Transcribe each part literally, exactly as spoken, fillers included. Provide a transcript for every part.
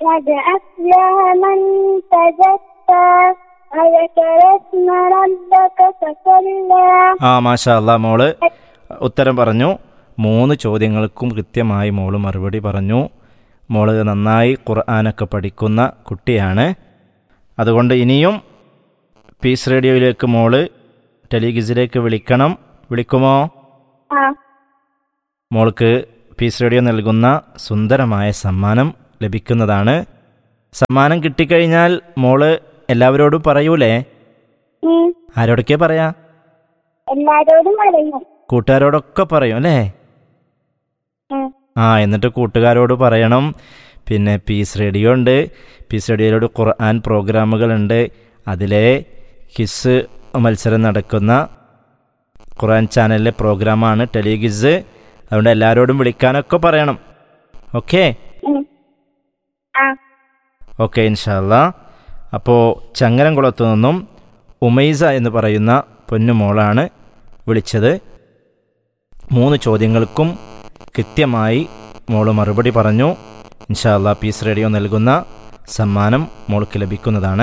قد أفلح من تزكى وذكر اسم ربك فصلى. ആ മാഷാ അല്ലാ, മോള് ഉത്തരം പറഞ്ഞു. മൂന്ന് ചോദ്യങ്ങൾക്കും കൃത്യമായി മോള് മറുപടി പറഞ്ഞു. മോള് നന്നായി ഖുർആനൊക്കെ പഠിക്കുന്ന കുട്ടിയാണ്. അതുകൊണ്ട് ഇനിയും പീസ് റേഡിയോയിലേക്ക് മോള് ടെലിഗിസിലേക്ക് വിളിക്കണം. വിളിക്കുമോ? ആ. മോൾക്ക് പീസ് റേഡിയോ നൽകുന്ന സുന്ദരമായ സമ്മാനം ലഭിക്കുന്നതാണ്. സമ്മാനം കിട്ടിക്കഴിഞ്ഞാൽ മോള് എല്ലാവരോടും പറയൂലേ? ഉം. ആരോടൊക്കെ പറയാ? എല്ലാരോടും പറയും. കൂട്ടുകാരോടൊക്കെ പറയും അല്ലേ? ഉം. ആ, എന്നിട്ട് കൂട്ടുകാരോട് പറയണം. പിന്നെ പീസ് റേഡിയോ ഉണ്ട്, പീസ് റേഡിയോയിലൂടെ ഖുർആൻ പ്രോഗ്രാമുകളുണ്ട്. അതിലെ കിസ് മത്സരം നടക്കുന്ന ഖുർആൻ ചാനലിലെ പ്രോഗ്രാമാണ് ടെലിഗിസ്. അതുകൊണ്ട് എല്ലാവരോടും വിളിക്കാനൊക്കെ പറയണം. ഓക്കെ ഉം. ആ. ഓക്കെ ഇൻഷാ അല്ലാ. അപ്പോൾ ചങ്ങരംകുളത്തു നിന്നും ഉമൈസ എന്ന് പറയുന്ന പൊന്നുമോളാണ് വിളിച്ചത്. മൂന്ന് ചോദ്യങ്ങൾക്കും കൃത്യമായി മോള് മറുപടി പറഞ്ഞു. ഇൻഷാ അല്ലാ പീസ് റേഡിയോ നൽകുന്ന സമ്മാനം മോൾക്ക് ലഭിക്കുന്നതാണ്.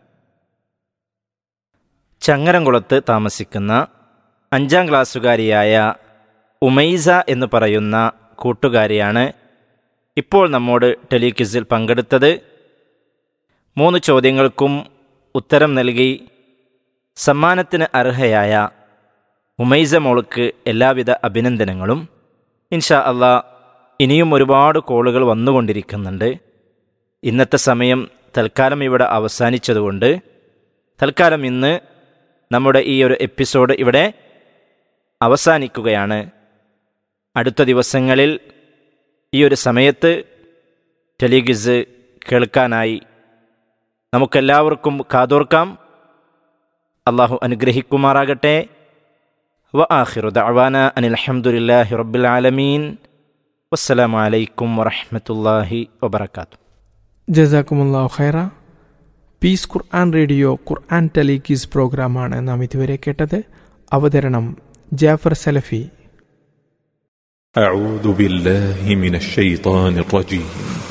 ചങ്ങരംകുളത്ത് താമസിക്കുന്ന അഞ്ചാം ക്ലാസ്സുകാരിയായ ഉമൈസ എന്ന് പറയുന്ന കൂട്ടുകാരിയാണ് ഇപ്പോൾ നമ്മോട് ടെലിക്വിസിൽ പങ്കെടുത്തത്. മൂന്ന് ചോദ്യങ്ങൾക്കും ഉത്തരം നൽകി സമ്മാനത്തിന് അർഹയായ ഉമൈസ മോൾക്ക് എല്ലാവിധ അഭിനന്ദനങ്ങളും. ഇൻഷാ അല്ലാ ഇനിയും ഒരുപാട് കോളുകൾ വന്നുകൊണ്ടിരിക്കുന്നുണ്ട്. ഇന്നത്തെ സമയം തൽക്കാലം ഇവിടെ അവസാനിച്ചതുകൊണ്ട് തൽക്കാലം ഇന്ന് നമ്മുടെ ഈ ഒരു എപ്പിസോഡ് ഇവിടെ അവസാനിക്കുകയാണ്. അടുത്ത ദിവസങ്ങളിൽ ഈ ഒരു സമയത്ത് ടെലിഗിസ് കേൾക്കാനായി നമുക്കെല്ലാവർക്കും കാതോർക്കാം. അള്ളാഹു അനുഗ്രഹിക്കുമാറാകട്ടെ. വ ആഖിറു ദഅവാന അനിൽ ഹംദുലില്ലാഹി റബ്ബിൽ ആലമീൻ. വസ്സലാമു അലൈക്കും വറഹ്മത്തുള്ളാഹി വബറകാതുഹു. ജസാക്കുമുല്ലാഹു ഖൈറ. പീസ് ഖുർആൻ റേഡിയോ ഖുർആൻ ടെലിക്വിസ് പ്രോഗ്രാമാണ് നാം ഇതുവരെ കേട്ടത്. അവതരണം ജാഫർ സലഫി. أعوذ بالله من الشيطان الرجيم